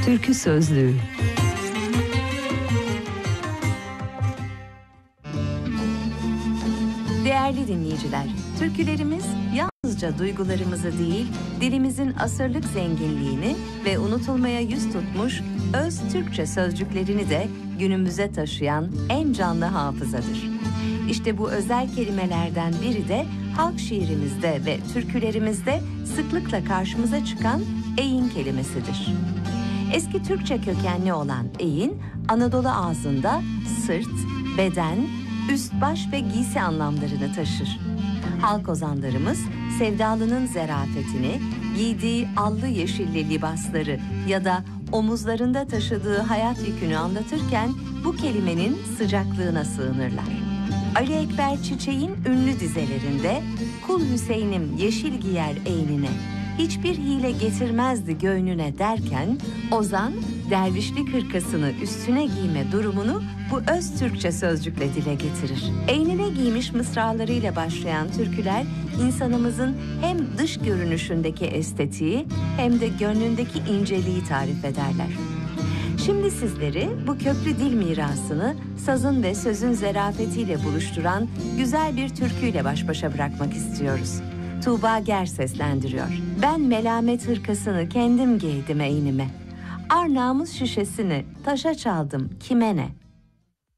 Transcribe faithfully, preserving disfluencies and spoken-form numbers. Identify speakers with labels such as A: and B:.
A: Türkü Sözlüğü. Değerli dinleyiciler, türkülerimiz yalnızca duygularımızı değil, dilimizin asırlık zenginliğini ve unutulmaya yüz tutmuş öz Türkçe sözcüklerini de günümüze taşıyan en canlı hafızadır. İşte bu özel kelimelerden biri de halk şiirimizde ve türkülerimizde sıklıkla karşımıza çıkan eyin kelimesidir. Eski Türkçe kökenli olan eyin, Anadolu ağzında sırt, beden, üst baş ve giysi anlamlarını taşır. Halk ozanlarımız sevdalının zerafetini, giydiği allı yeşilli libasları ya da omuzlarında taşıdığı hayat yükünü anlatırken bu kelimenin sıcaklığına sığınırlar. Ali Ekber Çiçek'in ünlü dizelerinde "Kul Hüseyin'im yeşil giyer eynine, hiçbir hile getirmezdi göğnüne" derken ozan dervişlik hırkasını üstüne giyme durumunu bu öz Türkçe sözcükle dile getirir. Eynine giymiş mısralarıyla başlayan türküler insanımızın hem dış görünüşündeki estetiği hem de gönlündeki inceliği tarif ederler. Şimdi sizleri bu köklü dil mirasını sazın ve sözün zerafetiyle buluşturan güzel bir türküyle baş başa bırakmak istiyoruz. Tuğba Ger seslendiriyor. Ben melamet hırkasını kendim giydim eynime. Ar namus şişesini taşa çaldım kime ne?